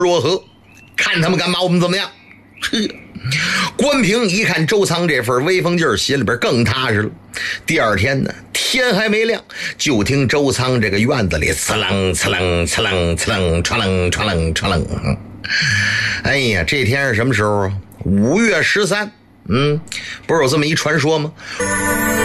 若何？看他们敢把我们怎么样？呵，关平一看周仓这份威风劲儿，心里边更踏实了。第二天呢，天还没亮，就听周仓这个院子里刺楞刺楞刺楞刺楞唰楞唰楞唰楞。哎呀，这天是什么时候啊？5月13，不是有这么一传说吗？